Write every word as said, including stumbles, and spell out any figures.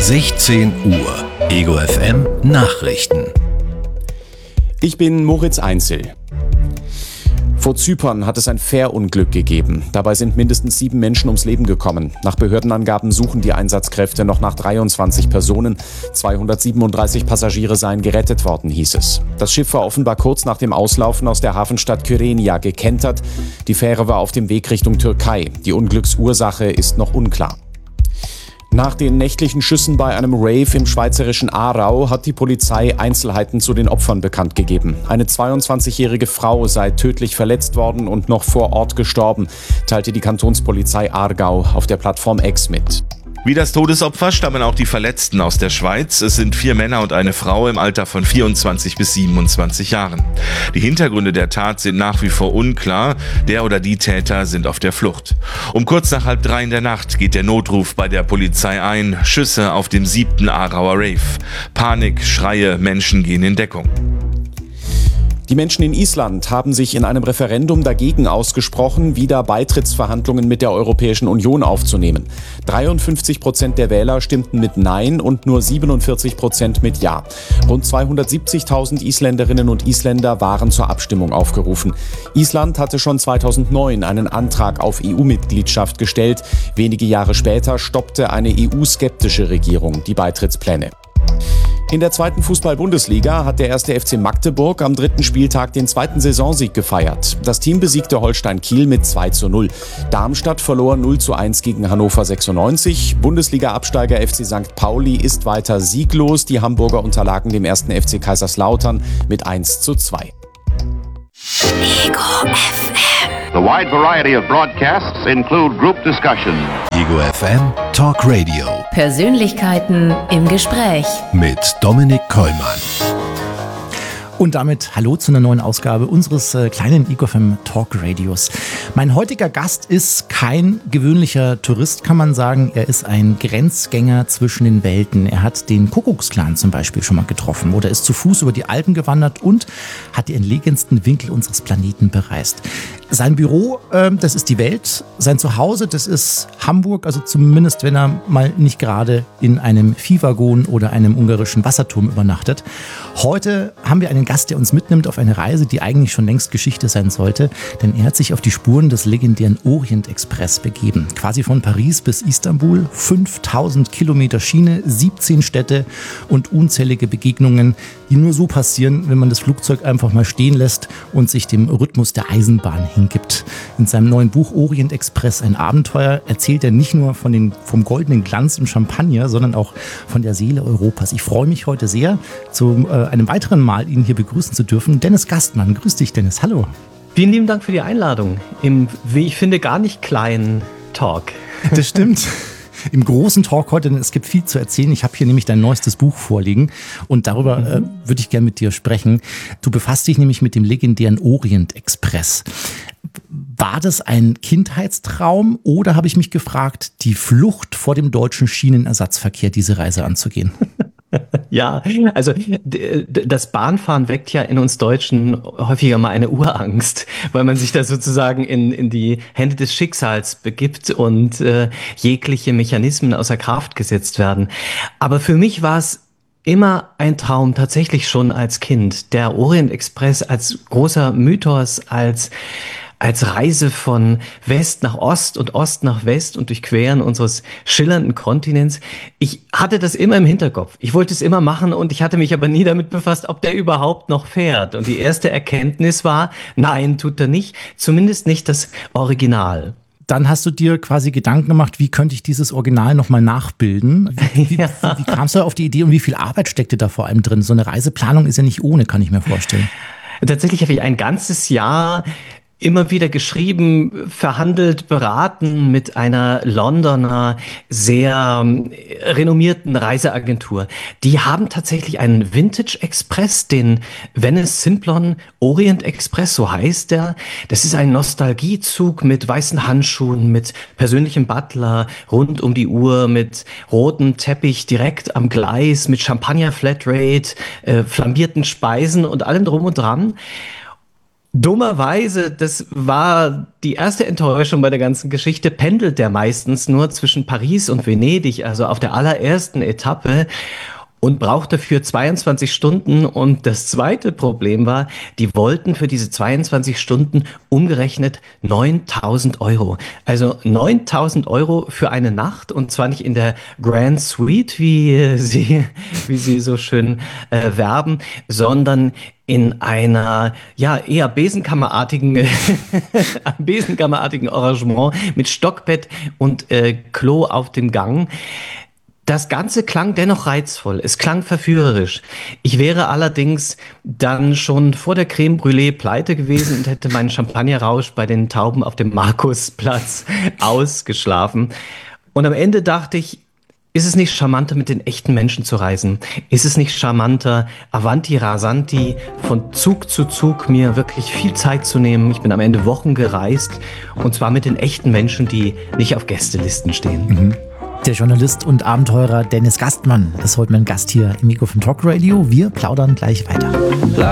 sechzehn Uhr. Ego F M Nachrichten. Ich bin Moritz Einzel. Vor Zypern hat es ein Fährunglück gegeben. Dabei sind mindestens sieben Menschen ums Leben gekommen. Nach Behördenangaben suchen die Einsatzkräfte noch nach dreiundzwanzig Personen. zweihundertsiebenunddreißig Passagiere seien gerettet worden, hieß es. Das Schiff war offenbar kurz nach dem Auslaufen aus der Hafenstadt Kyrenia gekentert. Die Fähre war auf dem Weg Richtung Türkei. Die Unglücksursache ist noch unklar. Nach den nächtlichen Schüssen bei einem Rave im schweizerischen Aarau hat die Polizei Einzelheiten zu den Opfern bekannt gegeben. Eine zweiundzwanzigjährige Frau sei tödlich verletzt worden und noch vor Ort gestorben, teilte die Kantonspolizei Aargau auf der Plattform X mit. Wie das Todesopfer stammen auch die Verletzten aus der Schweiz. Es sind vier Männer und eine Frau im Alter von vierundzwanzig bis siebenundzwanzig Jahren. Die Hintergründe der Tat sind nach wie vor unklar. Der oder die Täter sind auf der Flucht. Um kurz nach halb drei in der Nacht geht der Notruf bei der Polizei ein. Schüsse auf dem siebten Aarauer Rave. Panik, Schreie, Menschen gehen in Deckung. Die Menschen in Island haben sich in einem Referendum dagegen ausgesprochen, wieder Beitrittsverhandlungen mit der Europäischen Union aufzunehmen. dreiundfünfzig Prozent der Wähler stimmten mit Nein und nur siebenundvierzig Prozent mit Ja. Rund zweihundertsiebzigtausend Isländerinnen und Isländer waren zur Abstimmung aufgerufen. Island hatte schon zweitausendneun einen Antrag auf E U-Mitgliedschaft gestellt. Wenige Jahre später stoppte eine E U-skeptische Regierung die Beitrittspläne. In der zweiten Fußball-Bundesliga hat der erste F C Magdeburg am dritten Spieltag den zweiten Saisonsieg gefeiert. Das Team besiegte Holstein Kiel mit zwei zu null. Darmstadt verlor null zu eins gegen Hannover sechsundneunzig. Bundesliga-Absteiger F C Sankt Pauli ist weiter sieglos. Die Hamburger unterlagen dem ersten F C Kaiserslautern mit eins zu zwei. Ego F M. The wide variety of broadcasts include group discussion. Ego F M Talk Radio Persönlichkeiten im Gespräch mit Dominik Kollmann. Und damit hallo zu einer neuen Ausgabe unseres äh, kleinen Ego F M Talk Radios. Mein heutiger Gast ist kein gewöhnlicher Tourist, kann man sagen. Er ist ein Grenzgänger zwischen den Welten. Er hat den Kuckucksklan zum Beispiel schon mal getroffen oder ist zu Fuß über die Alpen gewandert und hat die entlegensten Winkel unseres Planeten bereist. Sein Büro, äh, das ist die Welt. Sein Zuhause, das ist Hamburg, also zumindest wenn er mal nicht gerade in einem Viehwaggon oder einem ungarischen Wasserturm übernachtet. Heute haben wir einen Gast, der uns mitnimmt auf eine Reise, die eigentlich schon längst Geschichte sein sollte, denn er hat sich auf die Spuren des legendären Orient Express begeben. Quasi von Paris bis Istanbul, fünftausend Kilometer Schiene, siebzehn Städte und unzählige Begegnungen, die nur so passieren, wenn man das Flugzeug einfach mal stehen lässt und sich dem Rhythmus der Eisenbahn hingibt. In seinem neuen Buch Orient Express, ein Abenteuer, erzählt er nicht nur von den, vom goldenen Glanz und Champagner, sondern auch von der Seele Europas. Ich freue mich heute sehr, zu äh, einem weiteren Mal ihn hier begrüßen zu dürfen. Dennis Gastmann, grüß dich Dennis, hallo. Vielen lieben Dank für die Einladung im, wie ich finde, gar nicht kleinen Talk. Das stimmt. Im großen Talk heute, denn es gibt viel zu erzählen. Ich habe hier nämlich dein neuestes Buch vorliegen und darüber mhm. äh, würde ich gerne mit dir sprechen. Du befasst dich nämlich mit dem legendären Orient Express. War das ein Kindheitstraum oder habe ich mich gefragt, die Flucht vor dem deutschen Schienenersatzverkehr, diese Reise anzugehen? Ja, also das Bahnfahren weckt ja in uns Deutschen häufiger mal eine Urangst, weil man sich da sozusagen in, in die Hände des Schicksals begibt und äh, jegliche Mechanismen außer Kraft gesetzt werden. Aber für mich war es immer ein Traum, tatsächlich schon als Kind. Der Orient Express als großer Mythos, als als Reise von West nach Ost und Ost nach West und Durchqueren unseres schillernden Kontinents. Ich hatte das immer im Hinterkopf. Ich wollte es immer machen und ich hatte mich aber nie damit befasst, ob der überhaupt noch fährt. Und die erste Erkenntnis war, nein, tut er nicht. Zumindest nicht das Original. Dann hast du dir quasi Gedanken gemacht, wie könnte ich dieses Original nochmal nachbilden? Wie, wie, ja. wie kamst du auf die Idee und wie viel Arbeit steckte da vor allem drin? So eine Reiseplanung ist ja nicht ohne, kann ich mir vorstellen. Tatsächlich habe ich ein ganzes Jahr immer wieder geschrieben, verhandelt, beraten mit einer Londoner, sehr renommierten Reiseagentur. Die haben tatsächlich einen Vintage Express, den Venice Simplon Orient Express, so heißt der. Das ist ein Nostalgiezug mit weißen Handschuhen, mit persönlichem Butler, rund um die Uhr, mit rotem Teppich direkt am Gleis, mit Champagner Flatrate, äh, flambierten Speisen und allem drum und dran. Dummerweise, das war die erste Enttäuschung bei der ganzen Geschichte, pendelt der meistens nur zwischen Paris und Venedig, also auf der allerersten Etappe, und braucht dafür zweiundzwanzig Stunden. Und das zweite Problem war, die wollten für diese zweiundzwanzig Stunden umgerechnet neuntausend Euro. Also neuntausend Euro für eine Nacht, und zwar nicht in der Grand Suite, wie sie, wie sie so schön äh, werben, sondern in einer, ja, eher Besenkammerartigen, Besenkammerartigen Arrangement mit Stockbett und äh, Klo auf dem Gang. Das Ganze klang dennoch reizvoll, es klang verführerisch. Ich wäre allerdings dann schon vor der Creme Brûlée pleite gewesen und hätte meinen Champagnerrausch bei den Tauben auf dem Markusplatz ausgeschlafen. Und am Ende dachte ich, ist es nicht charmanter, mit den echten Menschen zu reisen? Ist es nicht charmanter, Avanti Rasanti, von Zug zu Zug mir wirklich viel Zeit zu nehmen? Ich bin am Ende Wochen gereist, und zwar mit den echten Menschen, die nicht auf Gästelisten stehen. Mhm. Der Journalist und Abenteurer Dennis Gastmann ist heute mein Gast hier im Ego vom Talk Radio. Wir plaudern gleich weiter.